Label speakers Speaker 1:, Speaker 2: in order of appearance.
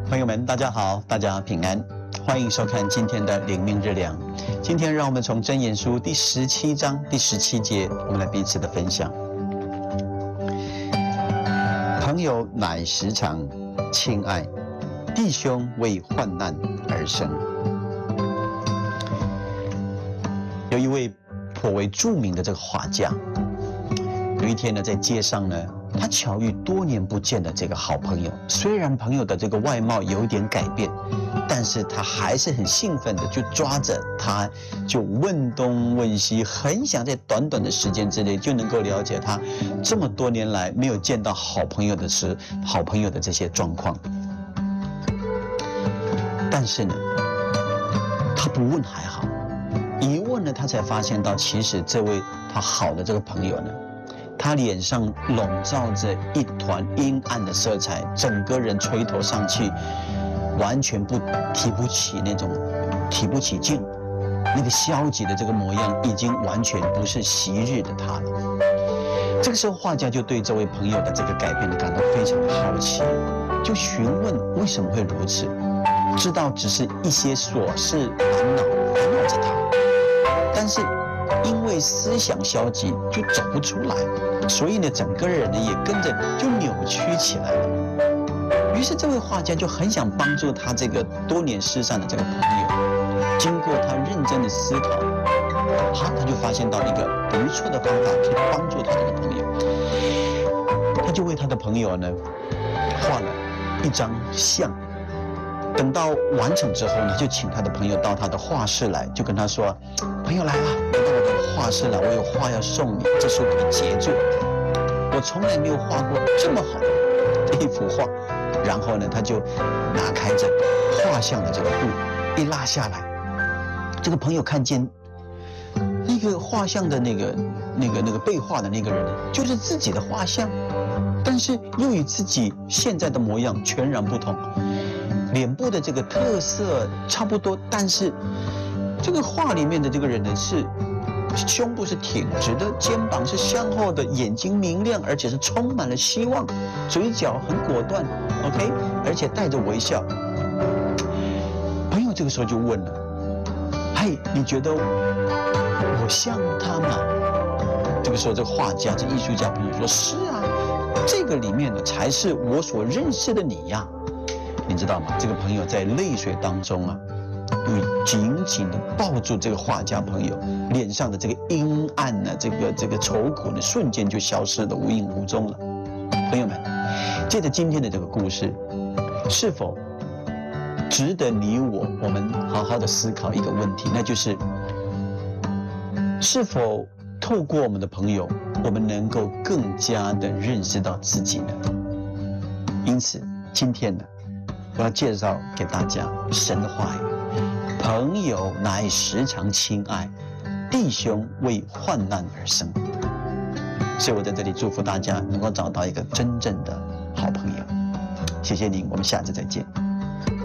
Speaker 1: 朋友们，大家好，大家平安，欢迎收看今天的灵命日粮。今天让我们从箴言书第17章第17节，我们来彼此的分享。朋友乃时常亲爱，弟兄为患难而生。有一位颇为著名的这个画家，有一天呢，在街上呢，他巧遇多年不见的这个好朋友。虽然朋友的这个外貌有一点改变，但是他还是很兴奋的，就抓着他，就问东问西，很想在短短的时间之内就能够了解他这么多年来没有见到好朋友的这些状况。但是呢，他不问还好，一问呢，他才发现到，其实这位他好的这个朋友呢，他脸上笼罩着一团阴暗的色彩，整个人垂头丧气，完全提不起劲，那个消极的这个模样已经完全不是昔日的他了。这个时候，画家就对这位朋友的这个改变感到非常的好奇，就询问为什么会如此，知道只是一些琐事烦恼着他，但是因为思想消极就走不出来，所以呢，整个人呢也跟着就扭曲起来了。于是这位画家就很想帮助他这个多年失散的这个朋友。经过他认真的思考，他就发现到一个不错的方法可以帮助他这个朋友。他就为他的朋友呢画了一张像。等到完成之后呢，就请他的朋友到他的画室来，就跟他说：“朋友来了，来到我的画室来，我有画要送你，这是我的杰作，我从来没有画过这么好的一幅画。”然后呢，他就拿开这画像的这个布一拉下来，这个朋友看见那个画像的那个被画的那个人，就是自己的画像，但是又与自己现在的模样全然不同。脸部的这个特色差不多，但是这个画里面的这个人呢，是胸部是挺直的，肩膀是向后的，眼睛明亮，而且是充满了希望，嘴角很果断 ，OK， 而且带着微笑。朋友这个时候就问了：“嘿，你觉得我像他吗？”这个时候，这个画家、这艺术家朋友说：“是啊，这个里面的才是我所认识的你呀。”你知道吗？这个朋友在泪水当中啊，又紧紧地抱住这个画家朋友，脸上的这个阴暗呢，这个愁苦呢，瞬间就消失得无影无踪了。朋友们，借着今天的这个故事，是否值得你我们好好的思考一个问题，那就是是否透过我们的朋友，我们能够更加的认识到自己呢？因此，今天呢，我要介绍给大家神的话语：朋友乃时常亲爱，弟兄为患难而生。所以我在这里祝福大家能够找到一个真正的好朋友。谢谢您，我们下次再见。